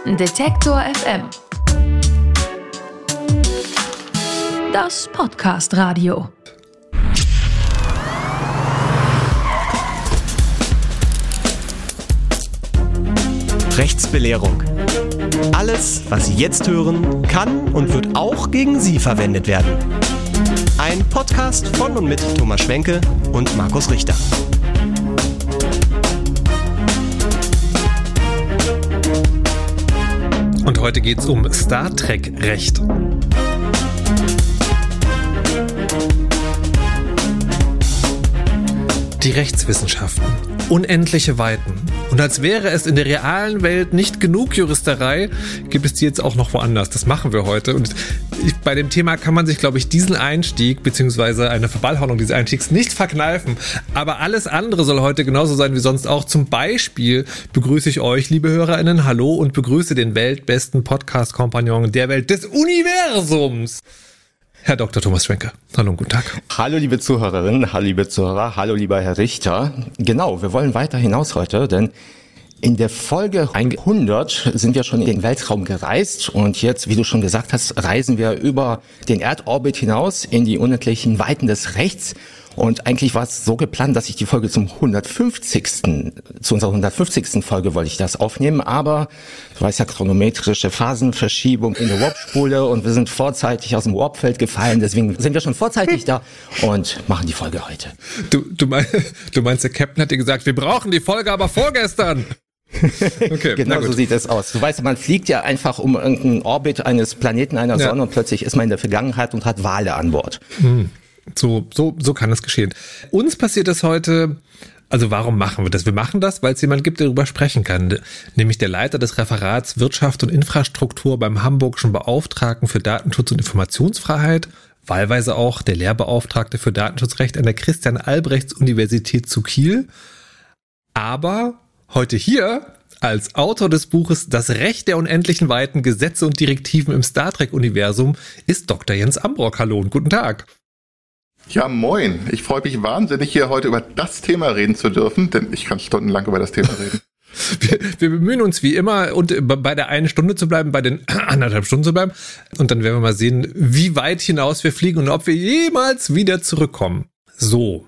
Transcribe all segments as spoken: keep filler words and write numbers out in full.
Detektor F M. Das Podcast-Radio. Rechtsbelehrung. Alles, was Sie jetzt hören, kann und wird auch gegen Sie verwendet werden. Ein Podcast von und mit Thomas Schwenke und Markus Richter. Und heute geht es um Star Trek-Recht. Die Rechtswissenschaften. Unendliche Weiten. Und als wäre es in der realen Welt nicht genug Juristerei, gibt es die jetzt auch noch woanders. Das machen wir heute. Und ich, bei dem Thema kann man sich, glaube ich, diesen Einstieg bzw. eine Verballhornung dieses Einstiegs nicht verkneifen. Aber alles andere soll heute genauso sein wie sonst auch. Zum Beispiel begrüße ich euch, liebe HörerInnen, hallo und begrüße den weltbesten Podcast-Kompagnon der Welt des Universums. Herr Doktor Thomas Schwenke. Hallo und guten Tag. Hallo liebe Zuhörerinnen, hallo liebe Zuhörer, hallo lieber Herr Richter. Genau, wir wollen weiter hinaus heute, denn in der Folge hundert sind wir schon in den Weltraum gereist und jetzt, wie du schon gesagt hast, reisen wir über den Erdorbit hinaus in die unendlichen Weiten des Rechts. Und eigentlich war es so geplant, dass ich die Folge zum hundertfünfzigsten zu unserer hundertfünfzigsten Folge wollte ich das aufnehmen, aber du weißt ja, chronometrische Phasenverschiebung in der Warp-Spule und wir sind vorzeitig aus dem Warpfeld gefallen, deswegen sind wir schon vorzeitig da und machen die Folge heute. Du, du, mein, du meinst, der Captain hat dir gesagt, wir brauchen die Folge aber vorgestern. Okay, genau so sieht es aus. Du weißt, man fliegt ja einfach um irgendeinen Orbit eines Planeten, einer ja. Sonne und plötzlich ist man in der Vergangenheit und hat Wale an Bord. Hm. So, so, so kann es geschehen. Uns passiert das heute, also warum machen wir das? Wir machen das, weil es jemand gibt, der darüber sprechen kann, nämlich der Leiter des Referats Wirtschaft und Infrastruktur beim Hamburgischen Beauftragten für Datenschutz und Informationsfreiheit, wahlweise auch der Lehrbeauftragte für Datenschutzrecht an der Christian-Albrechts-Universität zu Kiel. Aber heute hier als Autor des Buches Das Recht der unendlichen Weiten, Gesetze und Direktiven im Star Trek-Universum ist Doktor Jens Ambrock. Hallo und guten Tag. Ja, moin. Ich freue mich wahnsinnig, hier heute über das Thema reden zu dürfen, denn ich kann stundenlang über das Thema reden. Wir, wir bemühen uns wie immer, und bei der einen Stunde zu bleiben, bei den anderthalb Stunden zu bleiben. Und dann werden wir mal sehen, wie weit hinaus wir fliegen und ob wir jemals wieder zurückkommen. So.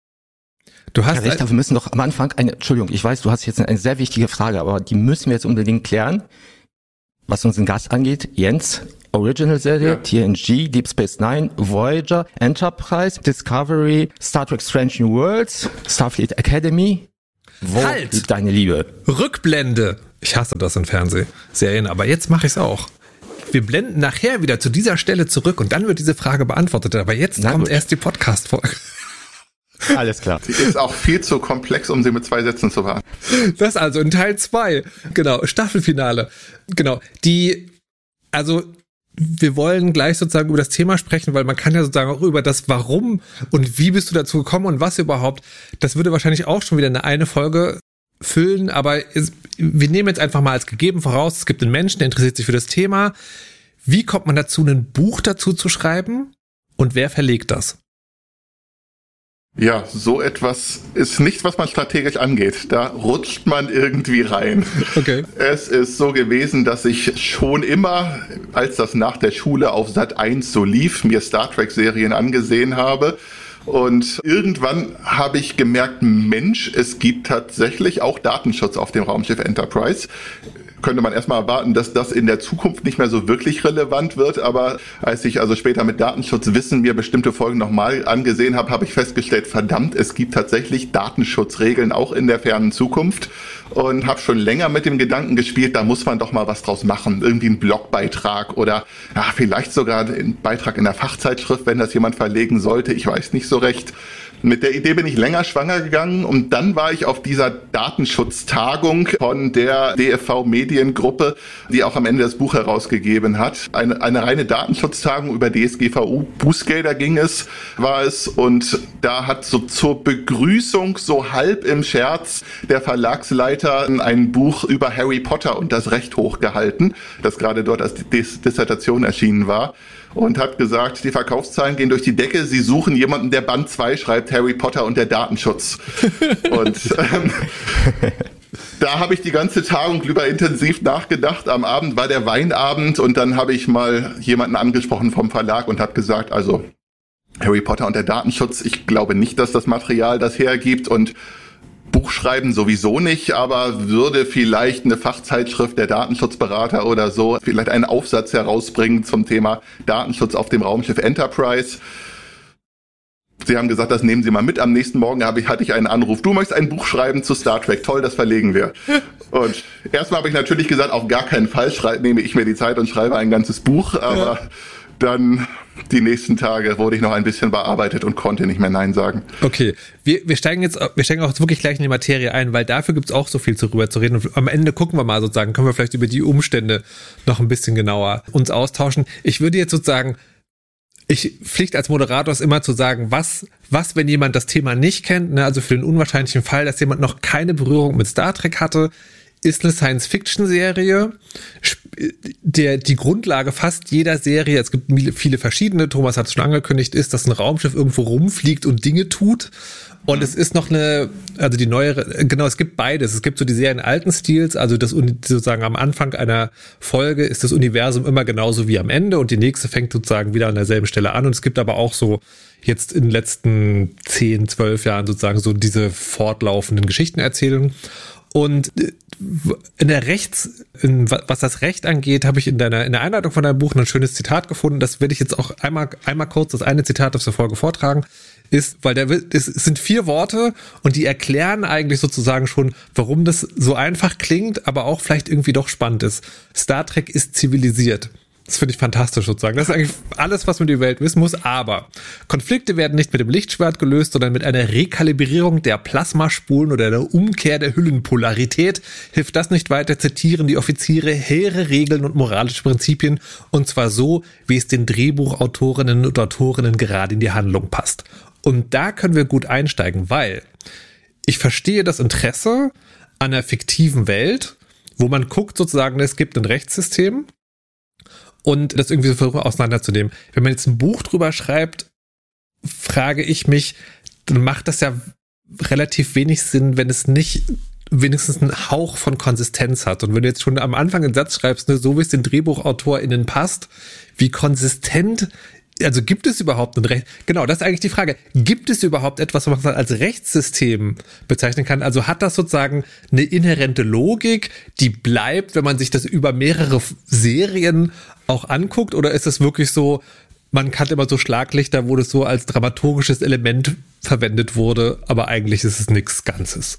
Du hast Herr Richter, wir müssen doch am Anfang eine, Entschuldigung, ich weiß, du hast jetzt eine sehr wichtige Frage, aber die müssen wir jetzt unbedingt klären. Was unseren Gast angeht, Jens, Original-Serie, ja. T N G, Deep Space Nine, Voyager, Enterprise, Discovery, Star Trek Strange New Worlds, Starfleet Academy. Wo halt. liegt deine Liebe? Rückblende. Ich hasse das in Fernsehserien, aber jetzt mache ich es auch. Wir blenden nachher wieder zu dieser Stelle zurück und dann wird diese Frage beantwortet. Aber jetzt Na kommt gut. erst die Podcast-Folge. Alles klar. Sie ist auch viel zu komplex, um sie mit zwei Sätzen zu beantworten. Das also in Teil zwei. Genau, Staffelfinale. Genau, die, also wir wollen gleich sozusagen über das Thema sprechen, weil man kann ja sozusagen auch über das Warum und wie bist du dazu gekommen und was überhaupt, das würde wahrscheinlich auch schon wieder eine eine Folge füllen, aber es, wir nehmen jetzt einfach mal als gegeben voraus, es gibt einen Menschen, der interessiert sich für das Thema. Wie kommt man dazu, ein Buch dazu zu schreiben und wer verlegt das? Ja, so etwas ist nichts, was man strategisch angeht. Da rutscht man irgendwie rein. Okay. Es ist so gewesen, dass ich schon immer, als das nach der Schule auf Sat eins so lief, mir Star Trek-Serien angesehen habe. Und irgendwann habe ich gemerkt, Mensch, es gibt tatsächlich auch Datenschutz auf dem Raumschiff Enterprise. Könnte man erstmal erwarten, dass das in der Zukunft nicht mehr so wirklich relevant wird, aber als ich also später mit Datenschutzwissen mir bestimmte Folgen nochmal angesehen habe, habe ich festgestellt, verdammt, es gibt tatsächlich Datenschutzregeln auch in der fernen Zukunft und habe schon länger mit dem Gedanken gespielt, da muss man doch mal was draus machen, irgendwie einen Blogbeitrag oder ja, vielleicht sogar einen Beitrag in der Fachzeitschrift, wenn das jemand verlegen sollte, ich weiß nicht so recht. Mit der Idee bin ich länger schwanger gegangen und dann war ich auf dieser Datenschutztagung von der D F V Mediengruppe, die auch am Ende das Buch herausgegeben hat. Eine, eine reine Datenschutztagung über D S G V U-Bußgelder ging es, war es. Und da hat so zur Begrüßung so halb im Scherz der Verlagsleiter ein Buch über Harry Potter und das Recht hochgehalten, das gerade dort als Dis- Dissertation erschienen war. Und hat gesagt, die Verkaufszahlen gehen durch die Decke, sie suchen jemanden, der Band zwei schreibt, Harry Potter und der Datenschutz. Und ähm, Da habe ich die ganze Tagung drüber intensiv nachgedacht. Am Abend war der Weinabend und dann habe ich mal jemanden angesprochen vom Verlag und habe gesagt, also Harry Potter und der Datenschutz, ich glaube nicht, dass das Material das hergibt und Buchschreiben sowieso nicht, aber würde vielleicht eine Fachzeitschrift der Datenschutzberater oder so vielleicht einen Aufsatz herausbringen zum Thema Datenschutz auf dem Raumschiff Enterprise. Sie haben gesagt, das nehmen Sie mal mit. Am nächsten Morgen habe ich, hatte ich einen Anruf. Du möchtest ein Buch schreiben zu Star Trek. Toll, das verlegen wir. Und erstmal habe ich natürlich gesagt, auf gar keinen Fall schrei- nehme ich mir die Zeit und schreibe ein ganzes Buch. Aber ja. Dann die nächsten Tage wurde ich noch ein bisschen bearbeitet und konnte nicht mehr Nein sagen. Okay, wir, wir steigen jetzt, wir steigen auch wirklich gleich in die Materie ein, weil dafür gibt's auch so viel darüber zu reden. Und am Ende gucken wir mal sozusagen, können wir vielleicht über die Umstände noch ein bisschen genauer uns austauschen. Ich würde jetzt sozusagen, ich Pflicht als Moderator ist immer zu sagen, was, was, wenn jemand das Thema nicht kennt, ne, also für den unwahrscheinlichen Fall, dass jemand noch keine Berührung mit Star Trek hatte, ist eine Science-Fiction-Serie, der die Grundlage fast jeder Serie, es gibt viele verschiedene, Thomas hat es schon angekündigt, ist, dass ein Raumschiff irgendwo rumfliegt und Dinge tut. Und es ist noch eine, also die neuere, genau, es gibt beides. Es gibt so die Serien alten Stils, also das sozusagen am Anfang einer Folge ist das Universum immer genauso wie am Ende und die nächste fängt sozusagen wieder an derselben Stelle an. Und es gibt aber auch so jetzt in den letzten zehn, zwölf Jahren sozusagen so diese fortlaufenden Geschichtenerzählungen. Und in der Rechts, in, was das Recht angeht, habe ich in deiner in der Einleitung von deinem Buch ein schönes Zitat gefunden. Das werde ich jetzt auch einmal einmal kurz das eine Zitat aus der Folge vortragen. Ist, weil der es sind vier Worte und die erklären eigentlich sozusagen schon, warum das so einfach klingt, aber auch vielleicht irgendwie doch spannend ist. Star Trek ist zivilisiert. Das finde ich fantastisch sozusagen. Das ist eigentlich alles, was man über die Welt wissen muss. Aber Konflikte werden nicht mit dem Lichtschwert gelöst, sondern mit einer Rekalibrierung der Plasmaspulen oder der Umkehr der Hüllenpolarität. Hilft das nicht weiter, zitieren die Offiziere hehre Regeln und moralische Prinzipien. Und zwar so, wie es den Drehbuchautorinnen und Autorinnen gerade in die Handlung passt. Und da können wir gut einsteigen, weil ich verstehe das Interesse an einer fiktiven Welt, wo man guckt sozusagen, es gibt ein Rechtssystem, und das irgendwie so auseinanderzunehmen. Wenn man jetzt ein Buch drüber schreibt, frage ich mich, dann macht das ja relativ wenig Sinn, wenn es nicht wenigstens einen Hauch von Konsistenz hat. Und wenn du jetzt schon am Anfang einen Satz schreibst, ne, so wie es den DrehbuchautorInnen passt, wie konsistent, also gibt es überhaupt ein Recht? Genau, das ist eigentlich die Frage. Gibt es überhaupt etwas, was man als Rechtssystem bezeichnen kann? Also hat das sozusagen eine inhärente Logik, die bleibt, wenn man sich das über mehrere Serien auch anguckt? Oder ist es wirklich so, man hat immer so Schlaglichter, wo das so als dramaturgisches Element verwendet wurde, aber eigentlich ist es nichts Ganzes?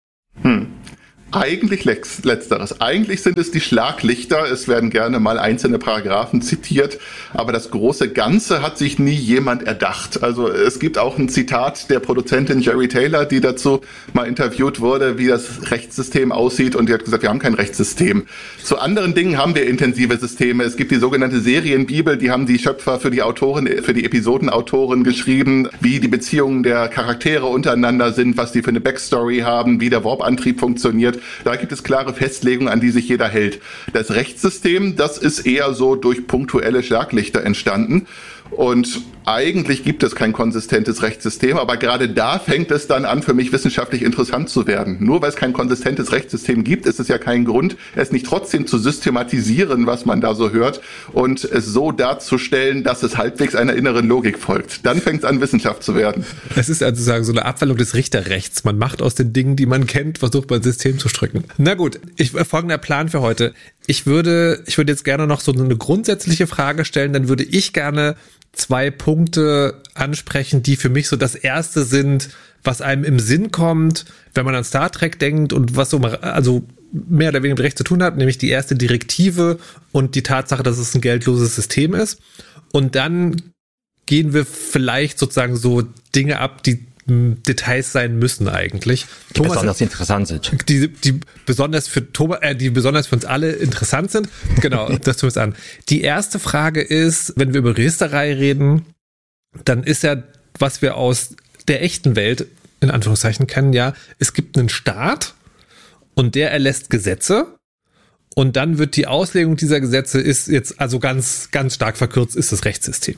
Hm. Eigentlich letzteres. Eigentlich sind es die Schlaglichter. Es werden gerne mal einzelne Paragraphen zitiert, aber das große Ganze hat sich nie jemand erdacht. Also es gibt auch ein Zitat der Produzentin Jeri Taylor, die dazu mal interviewt wurde, wie das Rechtssystem aussieht, und die hat gesagt, wir haben kein Rechtssystem. Zu anderen Dingen haben wir intensive Systeme. Es gibt die sogenannte Serienbibel, die haben die Schöpfer für die Autoren, für die Episodenautoren geschrieben, wie die Beziehungen der Charaktere untereinander sind, was die für eine Backstory haben, wie der Warp-Antrieb funktioniert. Da gibt es klare Festlegungen, an die sich jeder hält. Das Rechtssystem, das ist eher so durch punktuelle Schlaglichter entstanden. Und eigentlich gibt es kein konsistentes Rechtssystem, aber gerade da fängt es dann an, für mich wissenschaftlich interessant zu werden. Nur weil es kein konsistentes Rechtssystem gibt, ist es ja kein Grund, es nicht trotzdem zu systematisieren, was man da so hört, und es so darzustellen, dass es halbwegs einer inneren Logik folgt. Dann fängt es an, Wissenschaft zu werden. Es ist also sozusagen so eine Abwandlung des Richterrechts. Man macht aus den Dingen, die man kennt, versucht man ein System zu stricken. Na gut, ich, folgender Plan für heute. Ich würde, ich würde jetzt gerne noch so eine grundsätzliche Frage stellen, dann würde ich gerne zwei Punkte ansprechen, die für mich so das erste sind, was einem im Sinn kommt, wenn man an Star Trek denkt und was so also mehr oder weniger mit Recht zu tun hat, nämlich die erste Direktive und die Tatsache, dass es ein geldloses System ist. Und dann gehen wir vielleicht sozusagen so Dinge ab, die Details sein müssen eigentlich. Die Thomas, besonders interessant sind. Die, die besonders für Thomas, äh, die besonders für uns alle interessant sind. Genau, das tun wir uns an. Die erste Frage ist, wenn wir über Registerei reden, dann ist ja, was wir aus der echten Welt in Anführungszeichen kennen, ja, es gibt einen Staat und der erlässt Gesetze und dann wird die Auslegung dieser Gesetze ist jetzt also ganz, ganz stark verkürzt, ist das Rechtssystem.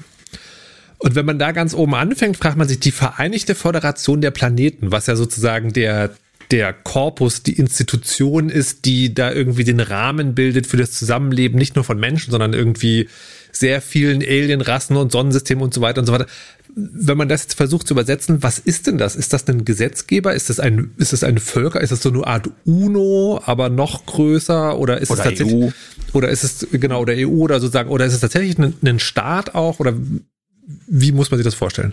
Und wenn man da ganz oben anfängt, fragt man sich die Vereinigte Föderation der Planeten, was ja sozusagen der der Korpus, die Institution ist, die da irgendwie den Rahmen bildet für das Zusammenleben, nicht nur von Menschen, sondern irgendwie sehr vielen Alienrassen und Sonnensystemen und so weiter und so weiter. Wenn man das jetzt versucht zu übersetzen, was ist denn das? Ist das ein Gesetzgeber? Ist das ein, ist das eine Völker? Ist das so eine Art UNO, aber noch größer? Oder ist oder es tatsächlich, E U. Oder ist es, genau, oder E U oder sozusagen, oder ist es tatsächlich ein, ein Staat auch? Oder wie muss man sich das vorstellen?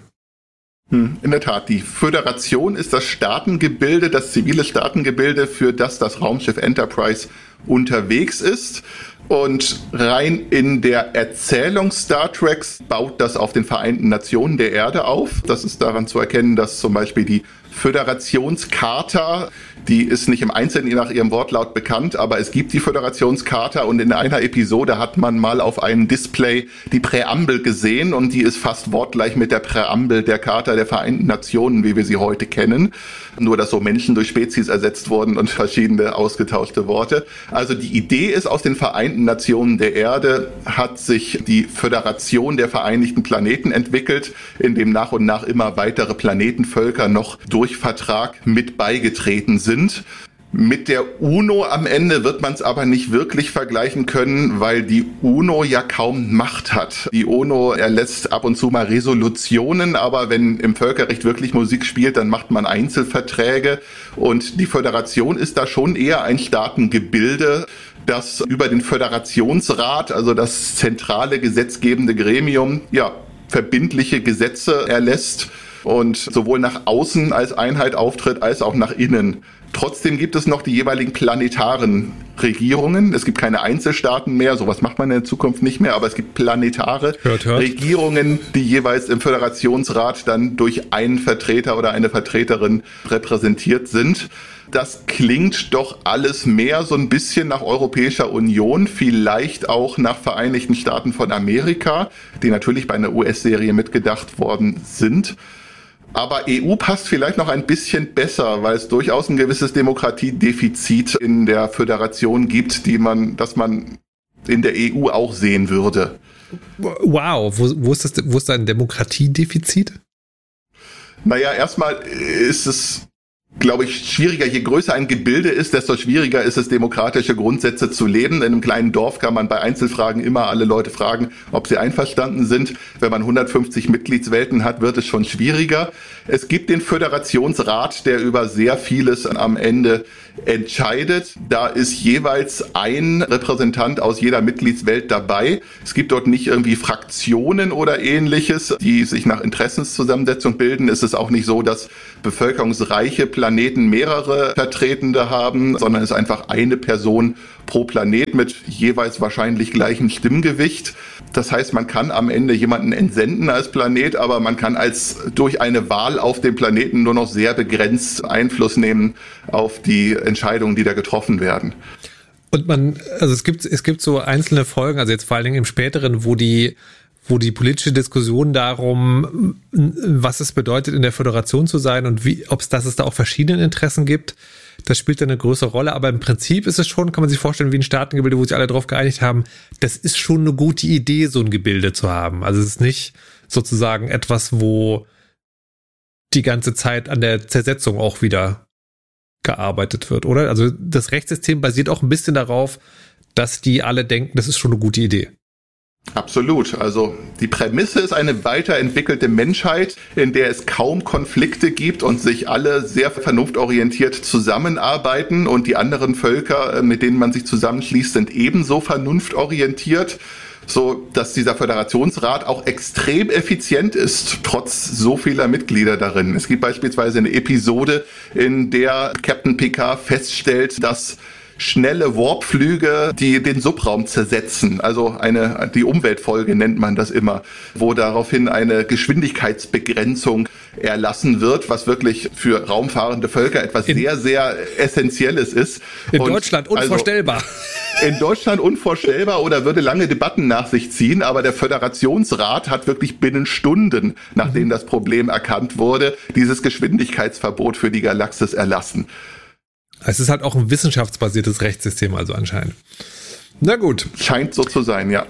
In der Tat, die Föderation ist das Staatengebilde, das zivile Staatengebilde, für das das Raumschiff Enterprise unterwegs ist. Und rein in der Erzählung Star Treks baut das auf den Vereinten Nationen der Erde auf. Das ist daran zu erkennen, dass zum Beispiel die Föderationscharta, die ist nicht im Einzelnen nach ihrem Wortlaut bekannt, aber es gibt die Föderationscharta und in einer Episode hat man mal auf einem Display die Präambel gesehen und die ist fast wortgleich mit der Präambel der Charta der Vereinten Nationen, wie wir sie heute kennen. Nur, dass so Menschen durch Spezies ersetzt wurden und verschiedene ausgetauschte Worte. Also die Idee ist, aus den Vereinten Nationen der Erde hat sich die Föderation der Vereinigten Planeten entwickelt, in dem nach und nach immer weitere Planetenvölker noch durch Vertrag mit beigetreten sind. Mit der UNO am Ende wird man es aber nicht wirklich vergleichen können, weil die UNO ja kaum Macht hat. Die UNO erlässt ab und zu mal Resolutionen, aber wenn im Völkerrecht wirklich Musik spielt, dann macht man Einzelverträge. Und die Föderation ist da schon eher ein Staatengebilde, das über den Föderationsrat, also das zentrale gesetzgebende Gremium, ja, verbindliche Gesetze erlässt und sowohl nach außen als Einheit auftritt, als auch nach innen. Trotzdem gibt es noch die jeweiligen planetaren Regierungen. Es gibt keine Einzelstaaten mehr, sowas macht man in der Zukunft nicht mehr, aber es gibt planetare hört, hört. Regierungen, die jeweils im Föderationsrat dann durch einen Vertreter oder eine Vertreterin repräsentiert sind. Das klingt doch alles mehr so ein bisschen nach Europäischer Union, vielleicht auch nach Vereinigten Staaten von Amerika, die natürlich bei einer U S-Serie mitgedacht worden sind. Aber E U passt vielleicht noch ein bisschen besser, weil es durchaus ein gewisses Demokratiedefizit in der Föderation gibt, die man, das man in der E U auch sehen würde. Wow, wo, wo ist das, wo ist da ein Demokratiedefizit? Naja, erstmal ist es, glaube ich, schwieriger. Je größer ein Gebilde ist, desto schwieriger ist es, demokratische Grundsätze zu leben. In einem kleinen Dorf kann man bei Einzelfragen immer alle Leute fragen, ob sie einverstanden sind. Wenn man hundertfünfzig Mitgliedswelten hat, wird es schon schwieriger. Es gibt den Föderationsrat, der über sehr vieles am Ende entscheidet. Da ist jeweils ein Repräsentant aus jeder Mitgliedswelt dabei. Es gibt dort nicht irgendwie Fraktionen oder Ähnliches, die sich nach Interessenszusammensetzung bilden. Es ist auch nicht so, dass bevölkerungsreiche Planeten mehrere Vertretende haben, sondern es ist einfach eine Person pro Planet mit jeweils wahrscheinlich gleichem Stimmgewicht. Das heißt, man kann am Ende jemanden entsenden als Planet, aber man kann als durch eine Wahl auf dem Planeten nur noch sehr begrenzt Einfluss nehmen auf die Entscheidungen, die da getroffen werden. Und man, also es gibt, es gibt so einzelne Folgen, also jetzt vor allen Dingen im späteren, wo die wo die politische Diskussion darum, was es bedeutet, in der Föderation zu sein und wie, ob es, dass es da auch verschiedene Interessen gibt, das spielt eine größere Rolle. Aber im Prinzip ist es schon, kann man sich vorstellen, wie ein Staatengebilde, wo sich alle darauf geeinigt haben, das ist schon eine gute Idee, so ein Gebilde zu haben. Also es ist nicht sozusagen etwas, wo die ganze Zeit an der Zersetzung auch wieder gearbeitet wird, oder? Also das Rechtssystem basiert auch ein bisschen darauf, dass die alle denken, das ist schon eine gute Idee. Absolut. Also die Prämisse ist eine weiterentwickelte Menschheit, in der es kaum Konflikte gibt und sich alle sehr vernunftorientiert zusammenarbeiten und die anderen Völker, mit denen man sich zusammenschließt, sind ebenso vernunftorientiert, so dass dieser Föderationsrat auch extrem effizient ist, trotz so vieler Mitglieder darin. Es gibt beispielsweise eine Episode, in der Captain Picard feststellt, dass schnelle Warpflüge, die den Subraum zersetzen, also eine, die Umweltfolge nennt man das immer, wo daraufhin eine Geschwindigkeitsbegrenzung erlassen wird, was wirklich für raumfahrende Völker etwas in, sehr, sehr Essentielles ist. In Und Deutschland unvorstellbar. Also in Deutschland unvorstellbar oder würde lange Debatten nach sich ziehen, aber der Föderationsrat hat wirklich binnen Stunden, nachdem das Problem erkannt wurde, dieses Geschwindigkeitsverbot für die Galaxis erlassen. Es ist halt auch ein wissenschaftsbasiertes Rechtssystem, also anscheinend. Na gut. Scheint so zu sein, ja.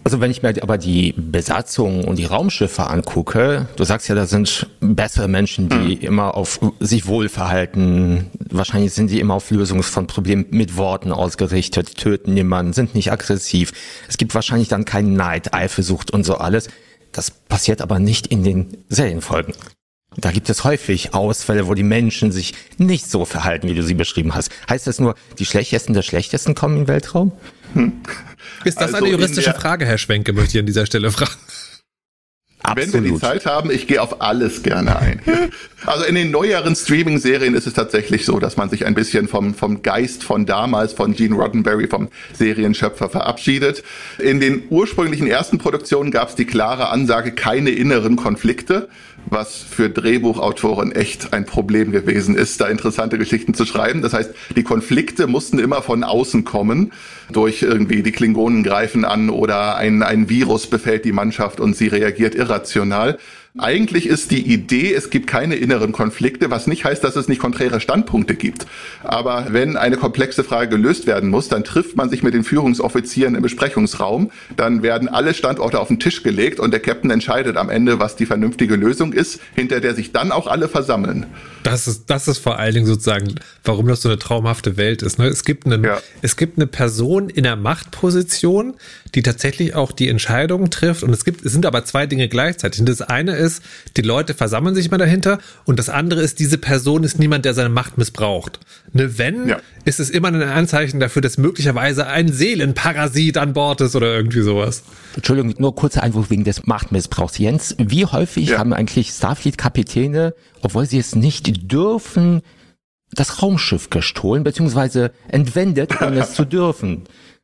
Also wenn ich mir aber die Besatzung und die Raumschiffe angucke, du sagst ja, da sind bessere Menschen, die mhm. immer auf sich wohlverhalten. Wahrscheinlich sind die immer auf Lösung von Problemen mit Worten ausgerichtet, töten niemanden, sind nicht aggressiv. Es gibt wahrscheinlich dann keinen Neid, Eifersucht und so alles. Das passiert aber nicht in den Serienfolgen. Da gibt es häufig Ausfälle, wo die Menschen sich nicht so verhalten, wie du sie beschrieben hast. Heißt das nur, die Schlechtesten der Schlechtesten kommen in den Weltraum? Hm. Ist das also eine juristische Frage, Herr Schwenke, möchte ich an dieser Stelle fragen? Absolut. Wenn wir die Zeit haben, ich gehe auf alles gerne ein. Also in den neueren Streaming-Serien ist es tatsächlich so, dass man sich ein bisschen vom, vom Geist von damals, von Gene Roddenberry, vom Serienschöpfer verabschiedet. In den ursprünglichen ersten Produktionen gab es die klare Ansage, keine inneren Konflikte, was für Drehbuchautoren echt ein Problem gewesen ist, da interessante Geschichten zu schreiben. Das heißt, die Konflikte mussten immer von außen kommen, durch irgendwie die Klingonen greifen an oder ein, ein Virus befällt die Mannschaft und sie reagiert irrational. Eigentlich ist die Idee, es gibt keine inneren Konflikte, was nicht heißt, dass es nicht konträre Standpunkte gibt. Aber wenn eine komplexe Frage gelöst werden muss, dann trifft man sich mit den Führungsoffizieren im Besprechungsraum, dann werden alle Standorte auf den Tisch gelegt und der Captain entscheidet am Ende, was die vernünftige Lösung ist, hinter der sich dann auch alle versammeln. Das ist, das ist vor allen Dingen sozusagen, warum das so eine traumhafte Welt ist. Ne? Es gibt einen, ja. es gibt eine Person in der Machtposition, die tatsächlich auch die Entscheidungen trifft. Und es gibt, es sind aber zwei Dinge gleichzeitig. Und das eine ist, die Leute versammeln sich mal dahinter. Und das andere ist, diese Person ist niemand, der seine Macht missbraucht. Ne, wenn, ja. ist es immer ein Anzeichen dafür, dass möglicherweise ein Seelenparasit an Bord ist oder irgendwie sowas. Entschuldigung, nur kurzer Einwurf wegen des Machtmissbrauchs. Jens, wie häufig ja. haben eigentlich Starfleet-Kapitäne, obwohl sie es nicht dürfen, das Raumschiff gestohlen bzw. entwendet, ohne es zu dürfen?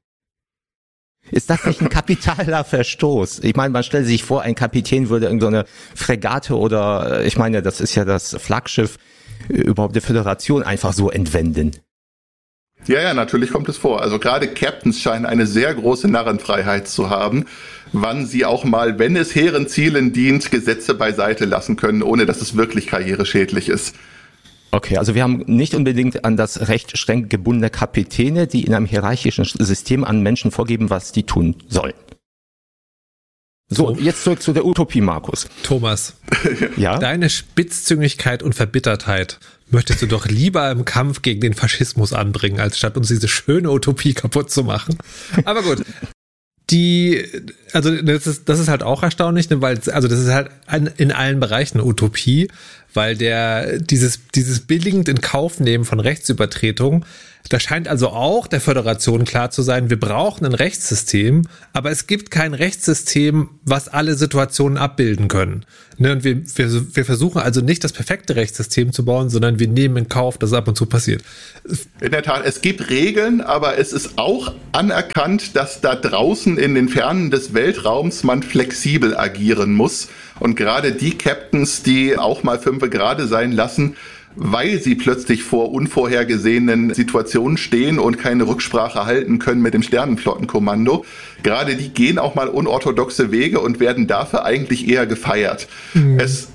Ist das nicht ein kapitaler Verstoß? Ich meine, man stellt sich vor, ein Kapitän würde irgendeine Fregatte oder, ich meine, das ist ja das Flaggschiff überhaupt der Föderation, einfach so entwenden. Ja, ja, natürlich kommt es vor. Also gerade Captains scheinen eine sehr große Narrenfreiheit zu haben, wann sie auch mal, wenn es hehren Zielen dient, Gesetze beiseite lassen können, ohne dass es wirklich karriereschädlich ist. Okay, also wir haben nicht unbedingt an das Recht streng gebundene Kapitäne, die in einem hierarchischen System an Menschen vorgeben, was die tun sollen. So, jetzt zurück zu der Utopie, Markus. Thomas, ja? Deine Spitzzüngigkeit und Verbittertheit möchtest du doch lieber im Kampf gegen den Faschismus anbringen, als statt uns diese schöne Utopie kaputt zu machen. Aber gut. Die, also das ist, das ist halt auch erstaunlich, ne, weil, also das ist halt ein, in allen Bereichen eine Utopie, weil der, dieses, dieses billigend in Kauf nehmen von Rechtsübertretung, da scheint also auch der Föderation klar zu sein, wir brauchen ein Rechtssystem, aber es gibt kein Rechtssystem, was alle Situationen abbilden können. Ne, und wir, wir, wir versuchen also nicht das perfekte Rechtssystem zu bauen, sondern wir nehmen in Kauf, dass es ab und zu passiert. In der Tat, es gibt Regeln, aber es ist auch anerkannt, dass da draußen in den Fernen des Weltraums man flexibel agieren muss. Und gerade die Captains, die auch mal fünfe gerade sein lassen, weil sie plötzlich vor unvorhergesehenen Situationen stehen und keine Rücksprache halten können mit dem Sternenflottenkommando. Gerade die gehen auch mal unorthodoxe Wege und werden dafür eigentlich eher gefeiert. Mhm. Es